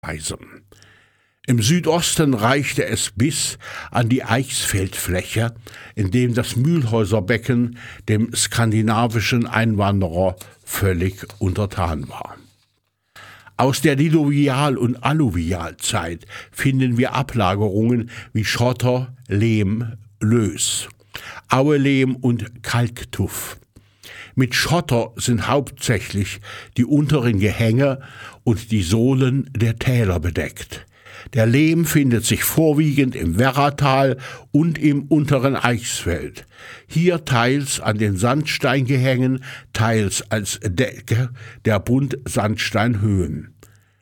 Weise. Im Südosten reichte es bis an die Eichsfeldfläche, in dem das Mühlhäuserbecken dem skandinavischen Einwanderer völlig untertan war. Aus der Diluvial- und Alluvialzeit finden wir Ablagerungen wie Schotter, Lehm, Löss, Auelehm und Kalktuff. Mit Schotter sind hauptsächlich die unteren Gehänge und die Sohlen der Täler bedeckt. Der Lehm findet sich vorwiegend im Werratal und im unteren Eichsfeld. Hier teils an den Sandsteingehängen, teils als Decke der Buntsandsteinhöhen.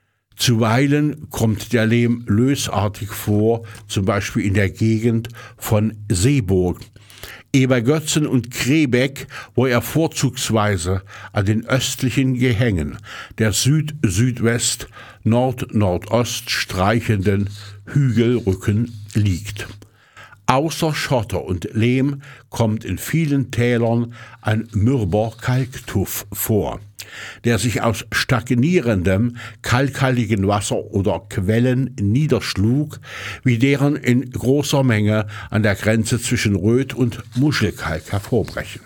Zuweilen kommt der Lehm lössartig vor, zum Beispiel in der Gegend von Seeburg, Ebergötzen und Krebeck, wo er vorzugsweise an den östlichen Gehängen der Süd-Südwest, Nord-Nordost streichenden Hügelrücken liegt. Außer Schotter und Lehm kommt in vielen Tälern ein mürber Kalktuff vor, der sich aus stagnierendem, kalkhaltigem Wasser oder Quellen niederschlug, wie deren in großer Menge an der Grenze zwischen Röt- und Muschelkalk hervorbrechen.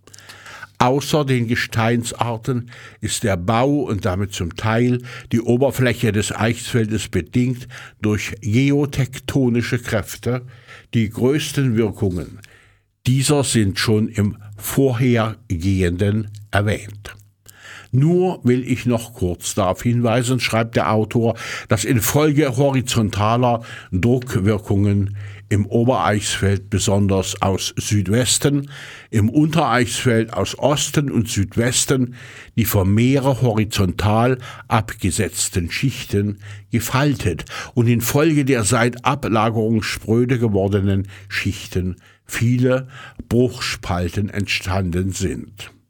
Außer den Gesteinsarten ist der Bau und damit zum Teil die Oberfläche des Eichsfeldes bedingt durch geotektonische Kräfte. Die größten Wirkungen dieser sind schon im Vorhergehenden erwähnt. Nur will ich noch kurz darauf hinweisen, schreibt der Autor, dass infolge horizontaler Druckwirkungen im Obereichsfeld besonders aus Südwesten, im Untereichsfeld aus Osten und Südwesten die vom Meere horizontal abgesetzten Schichten gefaltet und infolge der seit Ablagerung spröde gewordenen Schichten viele Bruchspalten entstanden sind.